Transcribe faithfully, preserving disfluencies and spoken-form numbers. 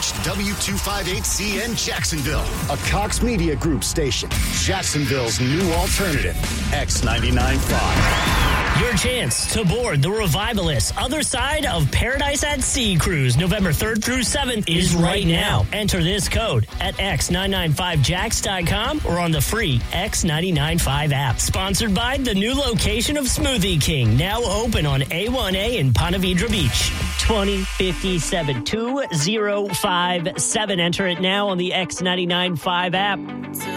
Beach, W two fifty-eight C N Jacksonville, a Cox Media Group station. Jacksonville's new alternative, X ninety-nine point five. Your chance to board the Revivalist Other Side of Paradise at Sea cruise November third through seventh is right now. Enter this code at x nine nine five jacks dot com or on the free X ninety-nine point five app. Sponsored by the new location of Smoothie King, now open on A one A in Ponte Vedra Beach. twenty fifty-seven two zero five seven. Enter it now on the X ninety-nine point five app.